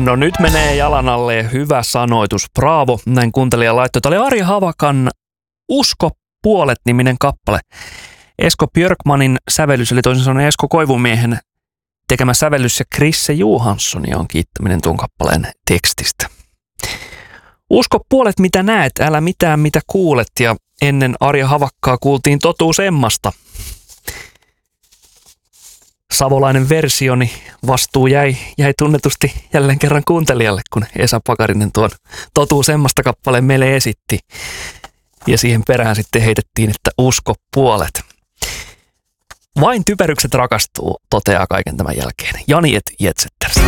No nyt menee jalan alle, hyvä sanoitus, bravo, näin kuuntelija laittoi. Tämä oli Ari Havakan Usko puolet-niminen kappale. Esko Björkmanin sävellys, eli toisin sanoen Esko Koivumiehen tekemä sävellys ja Krisse Johanssonia on kiittäminen tuon kappaleen tekstistä. Usko puolet mitä näet, älä mitään mitä kuulet, ja ennen Arja Havakkaa kuultiin Totuus Emmasta. Savolainen versioni vastuu jäi tunnetusti jälleen kerran kuuntelijalle, kun Esa Pakarinen tuon Totuus Emmasta kappaleen meille esitti. Ja siihen perään sitten heitettiin, että usko puolet. Vain typerykset rakastuu, toteaa kaiken tämän jälkeen. Jani et Jetset.